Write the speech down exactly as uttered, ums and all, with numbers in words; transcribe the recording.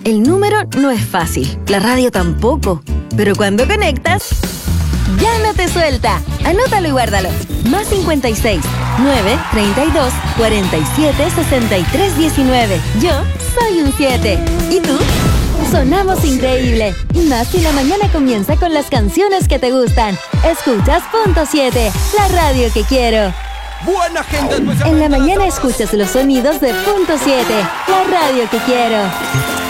El número no es fácil, la radio tampoco. Pero cuando conectas, ya no te suelta. Anótalo y guárdalo. Más cincuenta y seis, nueve, treinta y dos, cuarenta y siete, sesenta y tres, diecinueve. Yo soy un siete. ¿Y tú? Sonamos increíble. Y más si la mañana comienza con las canciones que te gustan. Escuchas Punto siete, la radio que quiero. Buena gente. En la mañana escuchas los sonidos de Punto siete, la radio que quiero.